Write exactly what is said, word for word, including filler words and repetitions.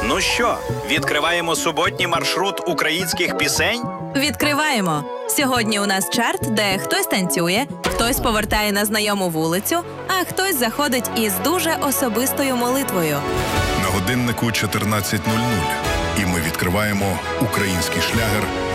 Ну що, відкриваємо суботній маршрут українських пісень? Відкриваємо! Сьогодні у нас чарт, де хтось танцює, хтось повертає на знайому вулицю, а хтось заходить із дуже особистою молитвою. На годиннику чотирнадцять нуль нуль. І ми відкриваємо український шлягер